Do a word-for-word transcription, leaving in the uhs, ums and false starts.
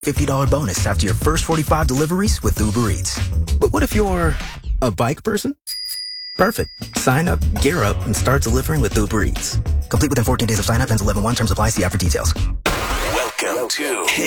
fifty dollars bonus after your first forty-five deliveries with Uber Eats. But what if you're a bike person? Perfect. Sign up, gear up, and start delivering with Uber Eats. Complete within fourteen days of sign up. Ends eleven one. Terms apply. See app for details. Welcome to